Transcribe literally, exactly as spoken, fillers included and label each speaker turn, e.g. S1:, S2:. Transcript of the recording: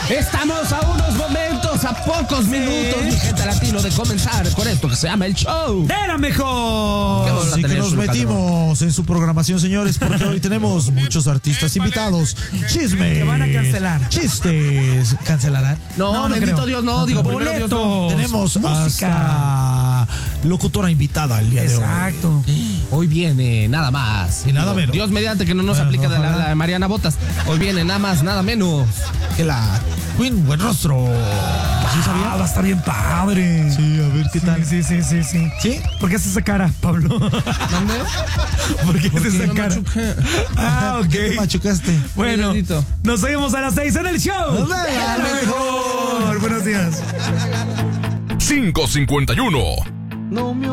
S1: Estamos a unos momentos, a pocos minutos, mi gente latino, de comenzar con esto que se llama el show
S2: de la mejor.
S3: Así que nos metimos en su programación, señores, porque hoy tenemos muchos artistas invitados. Chisme.
S2: Que van a cancelar.
S3: Chistes. ¿Cancelarán?
S1: No, no, no bendito creo. Dios, no, digo, primero Dios no.
S3: Tenemos
S2: música.
S3: Hasta locutora invitada el día
S2: Exacto.
S1: de hoy. Hoy viene nada más.
S3: Y nada menos.
S1: Dios mediante que no nos bueno, aplique de la, la de Mariana Botas. Hoy viene nada más, nada menos
S3: que la Queen Buenrostro.
S2: ¿Sí sabía? Ah, va a estar bien padre.
S3: Sí, a ver qué
S2: sí,
S3: tal.
S2: Sí, sí, sí, sí.
S3: ¿Sí?
S2: ¿Por qué hace esa cara, Pablo?
S1: ¿Dónde?
S2: ¿Por qué hace esa
S1: no
S2: cara?
S1: Machuqué.
S3: Ah, ok. ¿Qué te machucaste?
S2: Bueno,
S1: Miradito.
S2: Nos seguimos a las seis en el show.
S3: ¡A la
S2: mejor! Buenos días.
S4: cinco cincuenta y uno.
S1: No me